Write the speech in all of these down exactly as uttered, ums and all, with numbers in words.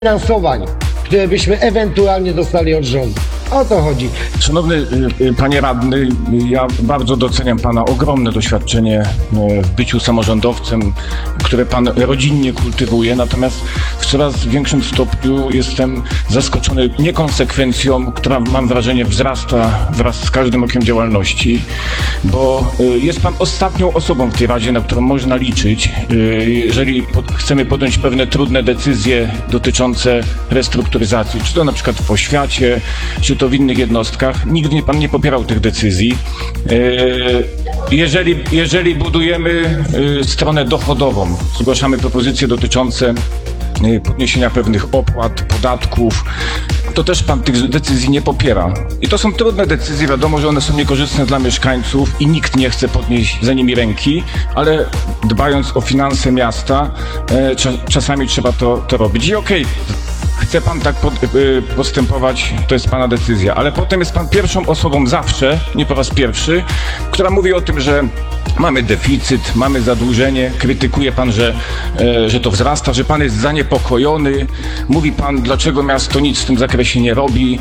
finansowań, które byśmy ewentualnie dostali od rządu. O to chodzi. Szanowny panie radny, ja bardzo doceniam pana ogromne doświadczenie w byciu samorządowcem, które pan rodzinnie kultywuje, natomiast w coraz większym stopniu jestem zaskoczony niekonsekwencją, która mam wrażenie wzrasta wraz z każdym rokiem działalności, bo jest pan ostatnią osobą w tej Radzie, na którą można liczyć, jeżeli chcemy podjąć pewne trudne decyzje dotyczące restrukturyzacji, czy to na przykład w oświacie, czy to w innych jednostkach. Nigdy pan nie popierał tych decyzji. Jeżeli, jeżeli budujemy stronę dochodową, zgłaszamy propozycje dotyczące podniesienia pewnych opłat, podatków, to też pan tych decyzji nie popiera. I to są trudne decyzje, wiadomo, że one są niekorzystne dla mieszkańców i nikt nie chce podnieść za nimi ręki, ale dbając o finanse miasta, czasami trzeba to, to robić. I okej, chce pan tak postępować, to jest pana decyzja, ale potem jest pan pierwszą osobą zawsze, nie po raz pierwszy, która mówi o tym, że mamy deficyt, mamy zadłużenie, krytykuje pan, że, że to wzrasta, że pan jest zaniepokojony, mówi pan, dlaczego miasto nic w tym zakresie nie robi.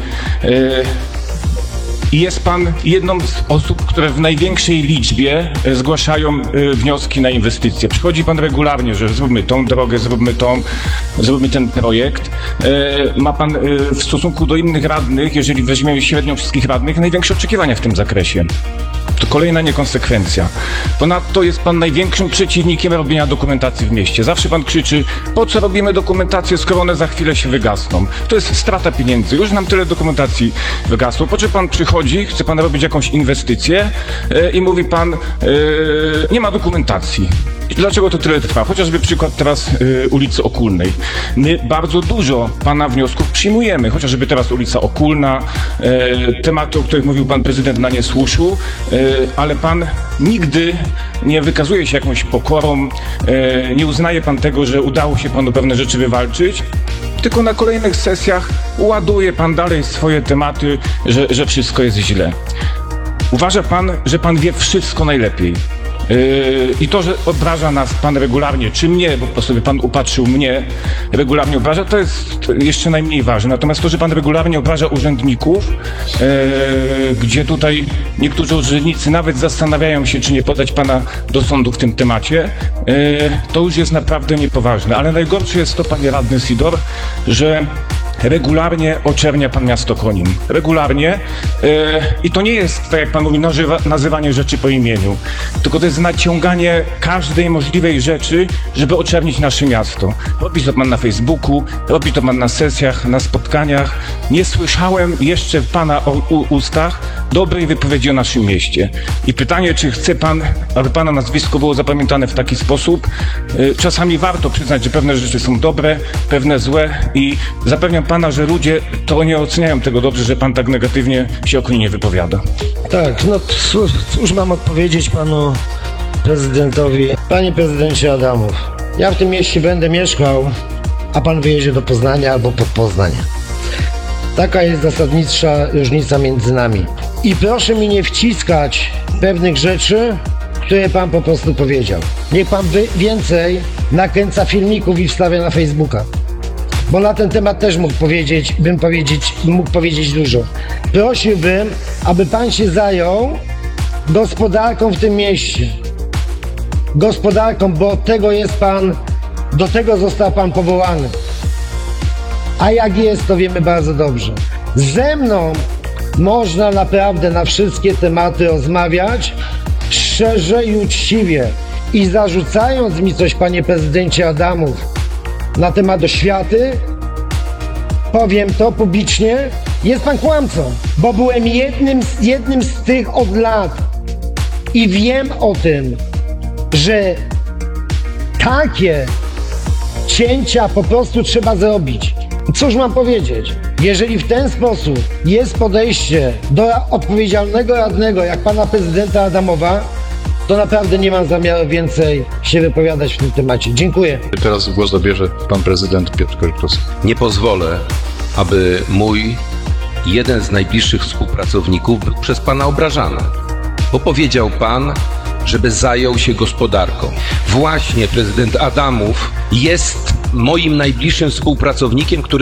I jest pan jedną z osób, które w największej liczbie zgłaszają wnioski na inwestycje. Przychodzi pan regularnie, że zróbmy tą drogę, zróbmy tą, zróbmy ten projekt. Ma pan w stosunku do innych radnych, jeżeli weźmiemy średnią wszystkich radnych, największe oczekiwania w tym zakresie. To kolejna niekonsekwencja. Ponadto jest pan największym przeciwnikiem robienia dokumentacji w mieście. Zawsze pan krzyczy, po co robimy dokumentację, skoro one za chwilę się wygasną. To jest strata pieniędzy. Już nam tyle dokumentacji wygasło. Po czym pan przychodzi, chce pan robić jakąś inwestycję yy, i mówi pan, yy, nie ma dokumentacji. I dlaczego to tyle trwa? Chociażby przykład teraz y, ulicy Okulnej. My bardzo dużo pana wniosków przyjmujemy, chociażby teraz ulica Okulna, y, tematy, o których mówił pan prezydent na Niesłuszu, y, ale pan nigdy nie wykazuje się jakąś pokorą, y, nie uznaje pan tego, że udało się panu pewne rzeczy wywalczyć, tylko na kolejnych sesjach ładuje pan dalej swoje tematy, że, że wszystko jest źle. Uważa pan, że pan wie wszystko najlepiej. Yy, I to, że obraża nas pan regularnie, czy mnie, bo po prostu by pan upatrzył mnie, regularnie obraża, to jest jeszcze najmniej ważne. Natomiast to, że pan regularnie obraża urzędników, yy, gdzie tutaj niektórzy urzędnicy nawet zastanawiają się, czy nie podać pana do sądu w tym temacie, yy, to już jest naprawdę niepoważne. Ale najgorsze jest to, panie radny Sidor, że regularnie oczernia pan miasto Konin. Regularnie. Yy, I to nie jest, tak jak pan mówi, nazywa, nazywanie rzeczy po imieniu, tylko to jest naciąganie każdej możliwej rzeczy, żeby oczernić nasze miasto. Robi to pan na Facebooku, robi to pan na sesjach, na spotkaniach. Nie słyszałem jeszcze w pana o, u, ustach dobrej wypowiedzi o naszym mieście. I pytanie, czy chce pan, aby pana nazwisko było zapamiętane w taki sposób? Yy, czasami warto przyznać, że pewne rzeczy są dobre, pewne złe i zapewniam pana, że ludzie to nie oceniają tego dobrze, że pan tak negatywnie się o Koninie wypowiada. Tak, no cóż, cóż mam odpowiedzieć panu prezydentowi. Panie prezydencie Adamów, ja w tym mieście będę mieszkał, a pan wyjedzie do Poznania albo pod Poznań. Taka jest zasadnicza różnica między nami. I proszę mi nie wciskać pewnych rzeczy, które pan po prostu powiedział. Niech pan więcej nakręca filmików i wstawia na Facebooka. Bo na ten temat też mógł powiedzieć, bym powiedzieć, mógł powiedzieć dużo. Prosiłbym, aby pan się zajął gospodarką w tym mieście. Gospodarką, bo od tego jest pan, do tego został pan powołany. A jak jest, to wiemy bardzo dobrze. Ze mną można naprawdę na wszystkie tematy rozmawiać szczerze i uczciwie. I zarzucając mi coś, panie prezydencie Adamów, na temat oświaty, powiem to publicznie, jest pan kłamcą, bo byłem jednym z, jednym z tych od lat i wiem o tym, że takie cięcia po prostu trzeba zrobić. Cóż mam powiedzieć? Jeżeli w ten sposób jest podejście do odpowiedzialnego radnego, jak pana prezydenta Adamowa, to naprawdę nie mam zamiaru więcej się wypowiadać w tym temacie. Dziękuję. Teraz głos zabierze pan prezydent Piotr Korzykowski. Nie pozwolę, aby mój jeden z najbliższych współpracowników był przez pana obrażany, bo powiedział pan, żeby zajął się gospodarką. Właśnie prezydent Adamów jest moim najbliższym współpracownikiem, który